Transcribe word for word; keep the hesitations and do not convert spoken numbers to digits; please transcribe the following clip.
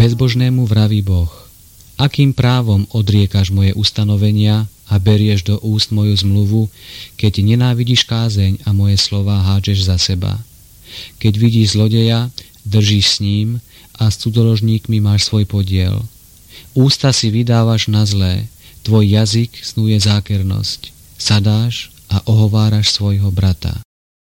Bezbožnému vraví Boh: akým právom odriekaš moje ustanovenia a berieš do úst moju zmluvu, keď nenávidíš kázeň a moje slová hádžeš za seba? Keď vidíš zlodeja, držíš s ním a s cudzoložníkmi máš svoj podiel. Ústa si vydávaš na zlé, tvoj jazyk snuje zákernosť. Sadáš a ohováraš svojho brata.